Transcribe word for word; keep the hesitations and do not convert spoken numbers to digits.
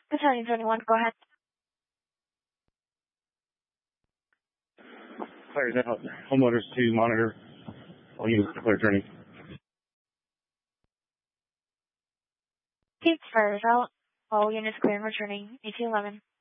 Battalion twenty-one, go ahead. Fire that homeowners to monitor all units declared journey. Keep fires out. All units clear and returning. A T eleven.